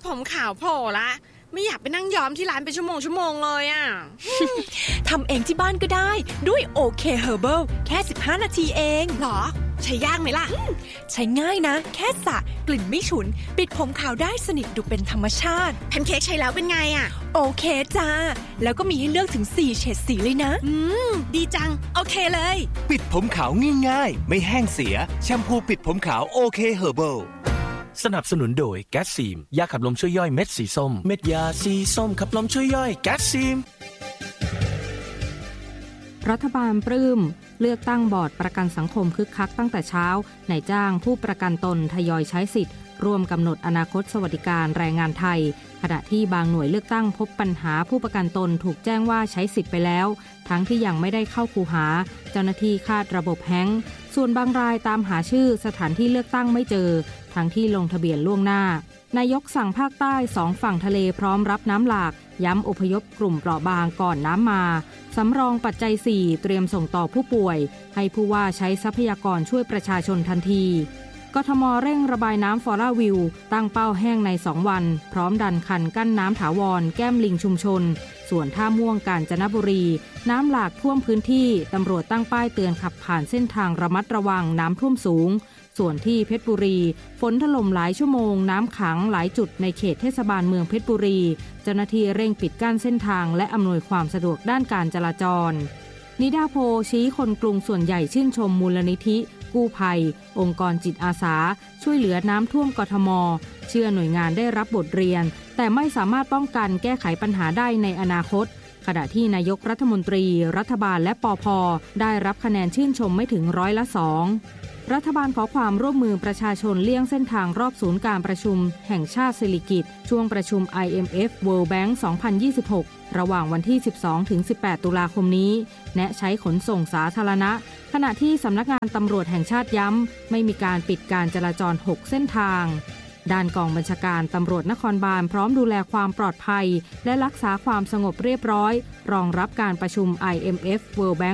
ผมขาวโผล่ละไม่อยากไปนั่งย้อมที่ร้านเป็นชั่วโมงเลยอ่ะทำเองที่บ้านก็ได้ด้วยโอเคเฮอร์เบิลแค่15นาทีเองหรอใช้ยากไหมล่ะใช้ง่ายนะแค่สระกลิ่นไม่ฉุนปิดผมขาวได้สนิทดูเป็นธรรมชาติแพนเค้กใช้แล้วเป็นไงอ่ะโอเคจ้าแล้วก็มีให้เลือกถึง4เฉดสีเลยนะดีจังโอเคเลยปิดผมขาวง่ายๆไม่แห้งเสียแชมพูปิดผมขาวโอเคเฮอร์เบิลสนับสนุนโดยแก๊สซีมยาขับลมช่วยย่อยเม็ดสีส้มเม็ดยาสีส้มขับลมช่วยย่อยแก๊สซีมรัฐบาลปลื้มเลือกตั้งบอร์ดประกันสังคมคึกคักตั้งแต่เช้านายจ้างผู้ประกันตนทยอยใช้สิทธิ์ร่วมกำหนดอนาคตสวัสดิการแรงงานไทยขณะที่บางหน่วยเลือกตั้งพบปัญหาผู้ประกันตนถูกแจ้งว่าใช้สิทธิ์ไปแล้วทั้งที่ยังไม่ได้เข้าคูหาเจ้าหน้าที่คาดระบบแฮงก์ส่วนบางรายตามหาชื่อสถานที่เลือกตั้งไม่เจอทั้งที่ลงทะเบียนล่วงหน้านายกสั่งภาคใต้2ฝั่งทะเลพร้อมรับน้ำหลากย้ำอพยพกลุ่มเปราะบางก่อนน้ำมาสำรองปัจจัย4เตรียมส่งต่อผู้ป่วยให้ผู้ว่าใช้ทรัพยากรช่วยประชาชนทันทีกทม.เร่งระบายน้ำฟอร่าวิวตั้งเป้าแห้งใน2วันพร้อมดันคันกั้นน้ำถาวรแก้มลิงชุมชนส่วนท่าม่วงกาญจนบุรีน้ำหลากท่วมพื้นที่ตำรวจตั้งป้ายเตือนขับผ่านเส้นทางระมัดระวังน้ำท่วมสูงส่วนที่เพชรบุรีฝนถล่มหลายชั่วโมงน้ำขังหลายจุดในเขตเทศบาลเมืองเพชรบุรีเจ้าหน้าที่เร่งปิดกั้นเส้นทางและอำนวยความสะดวกด้านการจราจรนิดาโพชี้คนกรุงส่วนใหญ่ชื่นชมมูลนิธิกู้ภัยองค์กรจิตอาสาช่วยเหลือน้ำท่วมกทม.เชื่อหน่วยงานได้รับบทเรียนแต่ไม่สามารถป้องกันแก้ไขปัญหาได้ในอนาคตขณะที่นายกรัฐมนตรีรัฐบาลและปภ.ได้รับคะแนนชื่นชมไม่ถึง2%รัฐบาลขอความร่วมมือประชาชนเลี่ยงเส้นทางรอบศูนย์การประชุมแห่งชาติสิริกิติ์ช่วงประชุม IMF World Bank 2026 ระหว่างวันที่ 12-18 ตุลาคมนี้แนะใช้ขนส่งสาธารณะขณะที่สำนักงานตำรวจแห่งชาติย้ำไม่มีการปิดการจราจร6เส้นทางด้านกองบัญชาการตำรวจนครบาลพร้อมดูแลความปลอดภัยและรักษาความสงบเรียบร้อยรองรับการประชุม IMF World Bank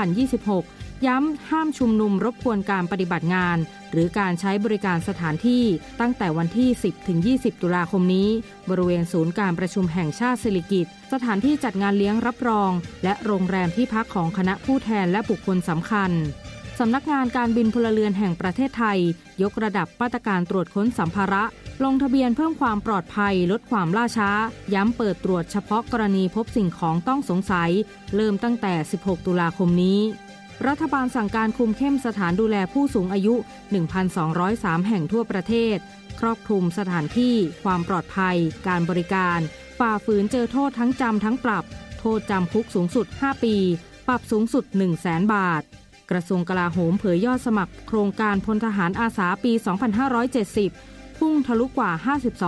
2026 ย้ำห้ามชุมนุมรบกวนการปฏิบัติงานหรือการใช้บริการสถานที่ตั้งแต่วันที่ 10-20 ตุลาคมนี้บริเวณศูนย์การประชุมแห่งชาติสิริกิติ์สถานที่จัดงานเลี้ยงรับรองและโรงแรมที่พักของคณะผู้แทนและบุคคลสำคัญสำนักงานการบินพลเรือนแห่งประเทศไทยยกระดับมาตรการตรวจค้นสัมภาระลงทะเบียนเพิ่มความปลอดภัยลดความล่าช้าย้ำเปิดตรวจเฉพาะกรณีพบสิ่งของต้องสงสัยเริ่มตั้งแต่ 16 ตุลาคมนี้รัฐบาลสั่งการคุมเข้มสถานดูแลผู้สูงอายุ 1,203 แห่งทั่วประเทศครอบคลุมสถานที่ความปลอดภัยการบริการฝ่าฝืนเจอโทษทั้งจำทั้งปรับโทษจำคุกสูงสุด5ปีปรับสูงสุด 100,000 บาทกระทรวงกลาโหมเผยยอดสมัครโครงการพลทหารอาสาปี 2570 พุ่งทะลุกว่า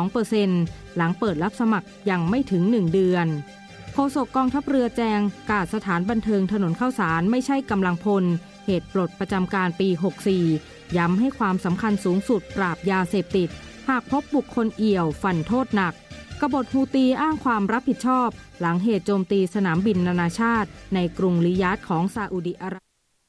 52% หลังเปิดรับสมัครยังไม่ถึง1เดือนโฆษกกองทัพเรือแจงกาดสถานบันเทิงถนนข้าวสารไม่ใช่กำลังพลเหตุปลดประจำการปี 64 ย้ำให้ความสำคัญสูงสุดปราบยาเสพติดหากพบบุคคลเอี่ยวฟันโทษหนักกบฏฮูตีอ้างความรับผิดชอบหลังเหตุโจมตีสนามบินนานาชาติในกรุงริยาดของซาอุดิอาระเบีย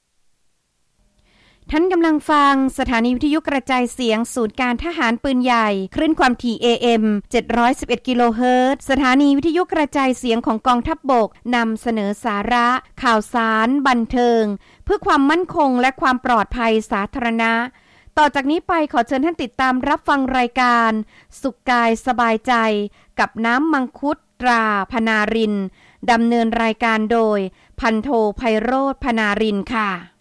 ท่านกำลังฟังสถานีวิทยุกระจายเสียงศูนย์การทหารปืนใหญ่คลื่นความถี่ AM 711 กิโลเฮิรตซ์สถานีวิทยุกระจายเสียงของกองทัพบกนำเสนอสาระข่าวสารบันเทิงเพื่อความมั่นคงและความปลอดภัยสาธารณะต่อจากนี้ไปขอเชิญท่านติดตามรับฟังรายการสุขกายสบายใจกับน้ำมังคุดตราพนารินดำเนินรายการโดยพันโทไพโรจน์พนารินค่ะ